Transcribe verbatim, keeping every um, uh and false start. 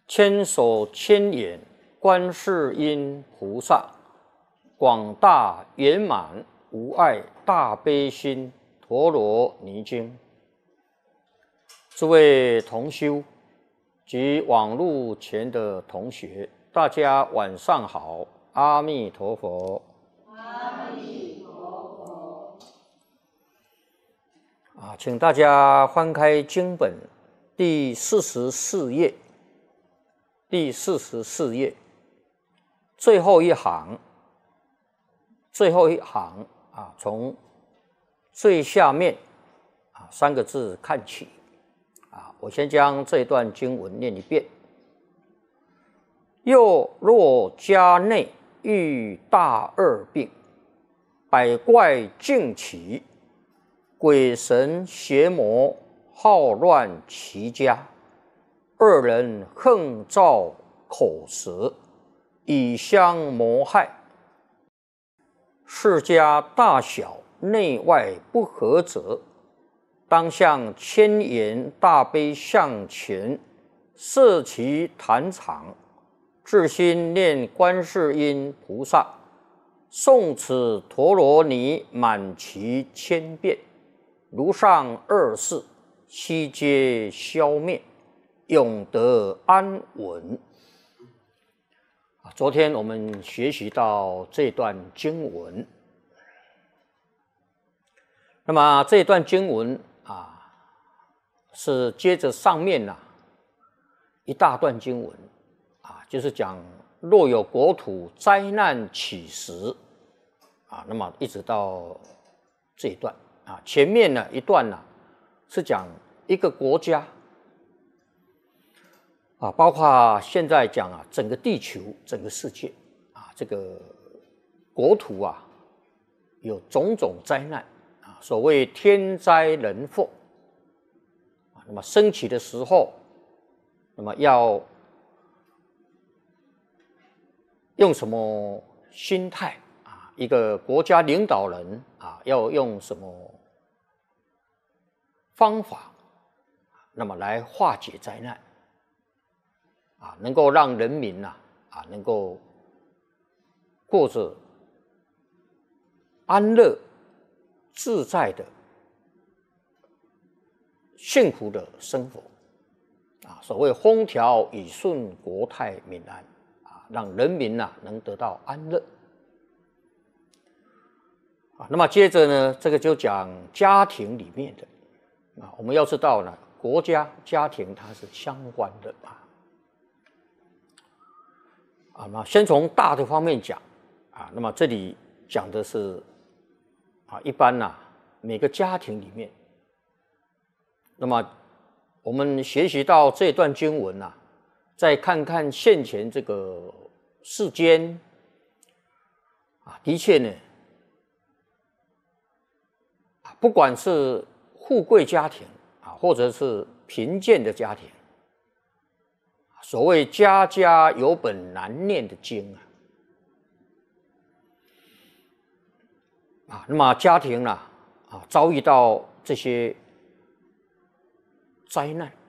千手千眼观世音菩萨，广大圆满无碍大悲心陀罗尼经。诸位同修及网络前的同学，大家晚上好，阿弥陀佛。 阿弥陀佛。 啊，请大家翻开经本第四十四页，第四十四页最后一行，最后一行啊，从最下面啊三个字看起啊，我先将这段经文念一遍。又若家内遇大恶病，百怪尽起，鬼神邪魔好乱其家，恶人横造口舌，以相谋害，世家大小内外不和者，当向千言大悲向前，设其坛场，至心念观世音菩萨，诵此陀罗尼满其千遍，如上二世悉皆消灭，永得安稳。昨天我们学习到这段经文，那么这段经文啊，是接着上面呢、啊、一大段经文啊，就是讲若有国土灾难起时啊，那么一直到这一段啊，前面呢一段呢、啊、是讲一个国家。啊，包括现在讲啊，整个地球、整个世界啊，这个国土啊，有种种灾难啊，所谓天灾人祸啊，那么升起的时候，那么要用什么心态啊？一个国家领导人啊，要用什么方法，那么来化解灾难？啊，能够让人民呐 啊, 啊，能够过着安乐、自在的、幸福的生活啊。所谓风调雨顺、国泰民安啊，让人民呐、啊、能得到安乐啊。那么接着呢，这个就讲家庭里面的啊，我们要知道呢，国家、家庭它是相关的啊。啊，那先从大的方面讲啊，那么这里讲的是啊，一般呐、啊，每个家庭里面，那么我们学习到这段经文呐、啊，再看看现前这个世间啊，的确呢，啊，不管是富贵家庭啊，或者是贫贱的家庭。所谓家家有本难念的经啊，啊，那么家庭呢、啊，啊，遭遇到这些灾难